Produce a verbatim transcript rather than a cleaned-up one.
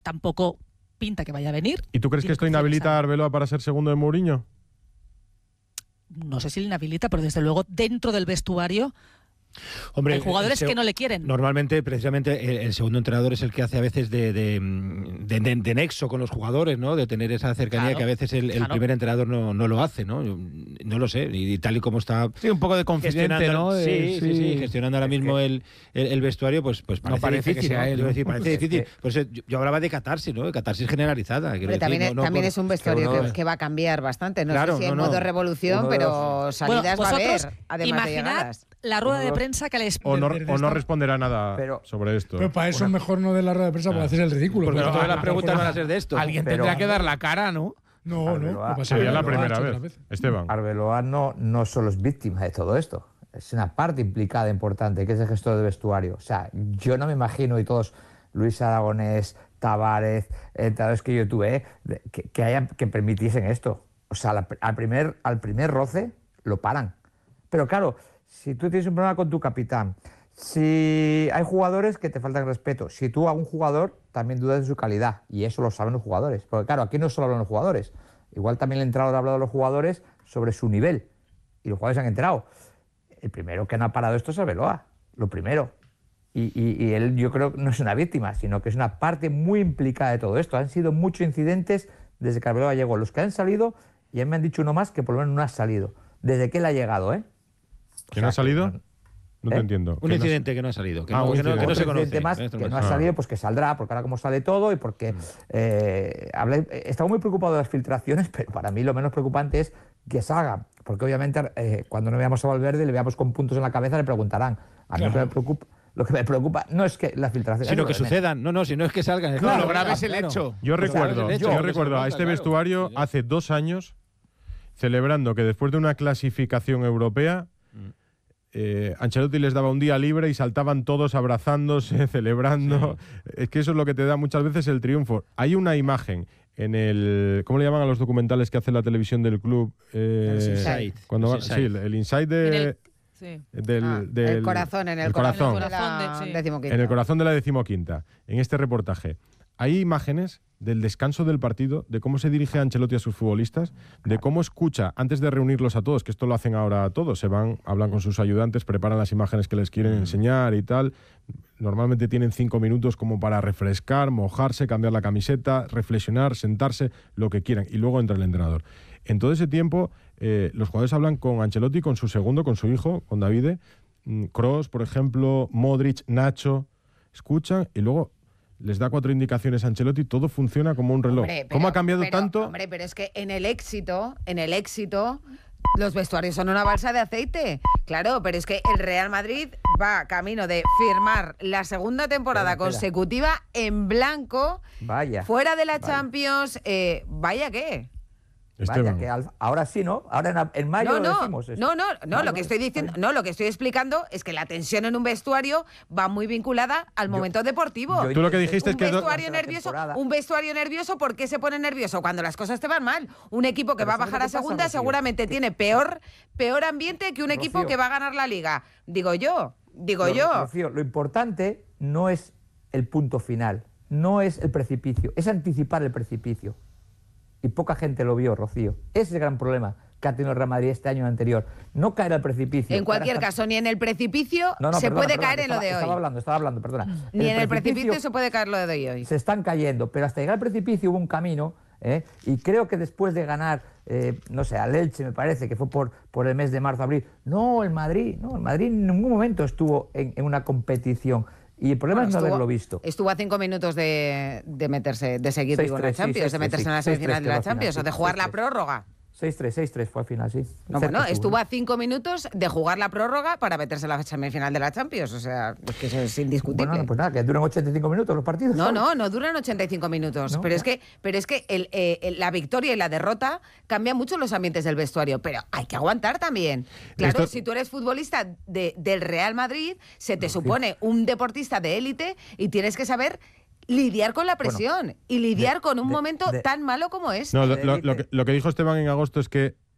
tampoco pinta que vaya a venir. ¿Y tú crees que esto inhabilita a Arbeloa para ser segundo de Mourinho? No sé si le inhabilita, pero desde luego dentro del vestuario Hombre, hay jugadores se, que no le quieren. Normalmente, precisamente, el, el segundo entrenador es el que hace a veces de, de, de, de, de nexo con los jugadores, ¿no? De tener esa cercanía, claro, que a veces el, el claro. primer entrenador no, no lo hace, ¿no? Yo, no lo sé, y, y tal y como está... Sí, un poco de confidente, ¿no? Sí, eh, sí, sí, sí, gestionando ahora mismo que... el, el, el vestuario, pues, pues parece, no parece difícil, que sea ¿no? él, ¿no? Decir, parece es difícil. Que... Pues yo, yo hablaba de catarsis, ¿no? De catarsis generalizada. Pero también, decir, no, no también por... es un vestuario que, uno... que va a cambiar bastante. No claro, sé si no, en no. modo revolución, pero los... salidas bueno, va a haber, además de llegadas. La rueda de prensa que les... O no, o no responderá nada pero, sobre esto. Pero para eso una... mejor no de la rueda de prensa, porque ah. haces el ridículo. Porque todas las preguntas van a ser de esto. Alguien pero, tendrá que dar la cara, ¿no? No, Arbeloa, no. Sería la primera vez. vez. Esteban. Arbeloa no, no solo es víctima de todo esto. Es una parte implicada importante, que es el gestor de vestuario. O sea, yo no me imagino, y todos, Luis Aragonés, Tavares, entrenadores que yo tuve, eh, que, que, hayan, que permitiesen esto. O sea, la, al, primer, al primer roce lo paran. Pero claro, si tú tienes un problema con tu capitán, si hay jugadores que te faltan respeto, si tú a un jugador también dudas de su calidad, y eso lo saben los jugadores, porque claro, aquí no solo hablan los jugadores, igual también el entrenador ha hablado a los jugadores sobre su nivel, y los jugadores se han enterado. El primero que no ha parado esto es Arbeloa, lo primero, y, y, y él yo creo que no es una víctima, sino que es una parte muy implicada de todo esto. Han sido muchos incidentes desde que Arbeloa llegó, los que han salido, y a mí me han dicho uno más que por lo menos no ha salido, desde que él ha llegado, ¿eh? ¿Que no ha salido? No te ¿Eh? entiendo. Un incidente no... que no ha salido, que, ah, no, que, no, que no se conoce. Más, que no ha salido, pues que saldrá, porque ahora como sale todo y porque... Mm. Eh, hablé, estaba muy preocupado de las filtraciones, pero para mí lo menos preocupante es que salga, porque obviamente eh, cuando no veamos a Valverde, le veamos con puntos en la cabeza, le preguntarán. A mí claro. lo, que me preocupa, lo que me preocupa no es que las filtraciones... Sino que sucedan, no, no, sino es que salgan. Claro, claro, lo grave es el claro. hecho. Yo recuerdo, yo, yo recuerdo a este vestuario claro. hace dos años celebrando que después de una clasificación europea... Mm. Eh, Ancelotti les daba un día libre y saltaban todos abrazándose, celebrando. Sí. Es que eso es lo que te da muchas veces el triunfo. Hay una imagen en el... ¿Cómo le llaman a los documentales que hace la televisión del club? Eh, el Inside. Cuando el sí, el Inside de... El, sí. del, ah, del, el corazón, en el, el corazón, corazón, de la sí. decimoquinta. En el corazón de la decimoquinta. En este reportaje hay imágenes del descanso del partido, de cómo se dirige Ancelotti a sus futbolistas, de cómo escucha, antes de reunirlos a todos, que esto lo hacen ahora todos, se van, hablan con sus ayudantes, preparan las imágenes que les quieren enseñar y tal. Normalmente tienen cinco minutos como para refrescar, mojarse, cambiar la camiseta, reflexionar, sentarse, lo que quieran. Y luego entra el entrenador. En todo ese tiempo, eh, los jugadores hablan con Ancelotti, con su segundo, con su hijo, con Davide, Kroos, por ejemplo, Modric, Nacho, escuchan y luego... les da cuatro indicaciones a Ancelotti, todo funciona como un reloj. Hombre, pero, ¿Cómo ha cambiado pero, tanto? Hombre, pero es que en el éxito, en el éxito, los vestuarios son una balsa de aceite. Claro, pero es que el Real Madrid va camino de firmar la segunda temporada espera, espera. consecutiva en blanco, vaya, fuera de la vaya. Champions. Eh, vaya qué. Vaya, que al, ahora sí, ¿no? Ahora en, en mayo no, no, lo decimos. Esto. No, no, no, vale, lo que estoy diciendo, no, lo que estoy explicando es que la tensión en un vestuario va muy vinculada al yo, momento deportivo. Yo, Tú lo que dijiste un es que vestuario nervioso, un vestuario nervioso, ¿por qué se pone nervioso? Cuando las cosas te van mal. Un equipo que Pero va a bajar a segunda pasa, seguramente ¿Qué? tiene peor, peor ambiente que un Rocío. equipo que va a ganar la liga. Digo yo, digo lo, yo. Rocío, lo importante no es el punto final, no es el precipicio, es anticipar el precipicio. Y poca gente lo vio, Rocío. Ese es el gran problema que ha tenido el Real Madrid este año anterior. No caer al precipicio. En cualquier hasta... caso, ni en el precipicio no, no, se perdona, puede perdona, caer en estaba, lo de hoy. Estaba hablando, estaba hablando, perdona. Ni en el, el precipicio, precipicio se puede caer lo de hoy. Se están cayendo, pero hasta llegar al precipicio hubo un camino, ¿eh? Y creo que después de ganar, eh, no sé, al Elche me parece, que fue por, por el mes de marzo, abril, no, el Madrid, no, el Madrid en ningún momento estuvo en, en una competición. Y el problema bueno, es no estuvo, haberlo visto. Estuvo a cinco minutos de, de meterse, de seguir seis, vivo en tres, la Champions, sí, de meterse sí, en la semifinal seis, de la tres, Champions, final, o de jugar la prórroga. seis tres, seis tres fue al final, sí. No, bueno, estuvo a cinco minutos de jugar la prórroga para meterse en la semifinal de la Champions. O sea, es que eso es indiscutible. Bueno, pues nada, que duran ochenta y cinco minutos los partidos. No, no, no duran ochenta y cinco minutos. No, pero, es que, pero es que el, eh, el, la victoria y la derrota cambian mucho los ambientes del vestuario. Pero hay que aguantar también. Claro, Esto... si tú eres futbolista de, del Real Madrid, se te no, supone sí. un deportista de élite y tienes que saber lidiar con la presión bueno, y lidiar de, con un de, momento de, tan malo como este. No, lo, lo, lo, que, lo que dijo Esteban en agosto es que